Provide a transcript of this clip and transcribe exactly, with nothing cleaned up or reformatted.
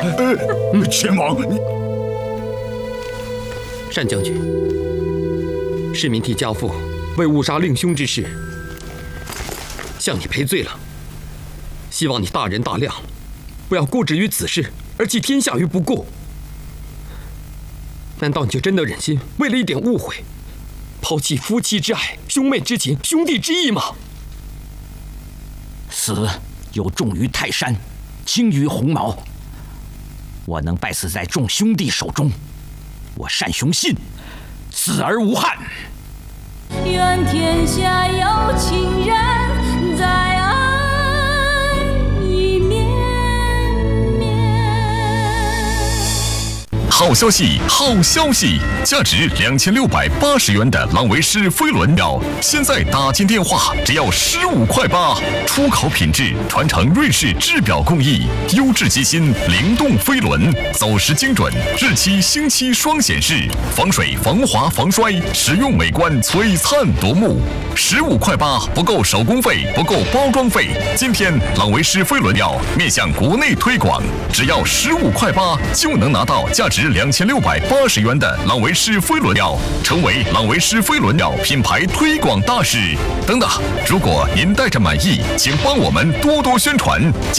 呃，秦王，你单将军，市民替家父为误杀令兄之事向你赔罪了，希望你大人大量，不要固执于此事而弃天下于不顾。难道你就真的忍心为了一点误会，抛弃夫妻之爱、兄妹之情、兄弟之义吗？ 死有重于泰山，轻于鸿毛。我能败死在众兄弟手中，我单雄信死而无憾。 愿天下有情人在恩义绵绵。 好消息，好消息！价值两千六百八十元的朗维诗飞轮表，现在打进电话只要十五块八，出口品质，传承瑞士制表工艺，优质机芯，灵动飞轮，走时精准，日期星期双显示，防水、防滑、防摔，实用美观，璀璨夺目。十五块八不够手工费，不够包装费。今天朗维诗飞轮表面向国内推广，只要十五块八就能拿到价值两千六百八十元的朗维诗飞轮表，成为朗维诗飞轮表品牌推广大使。等等，如果您带着满意，请帮我们多多宣传。